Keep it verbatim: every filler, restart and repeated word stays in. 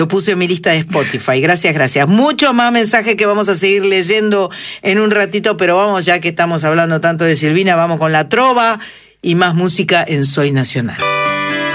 Lo puse en mi lista de Spotify. Gracias, gracias. Muchos más mensajes que vamos a seguir leyendo en un ratito, pero vamos, ya que estamos hablando tanto de Silvina, vamos con la trova y más música en Soy Nacional.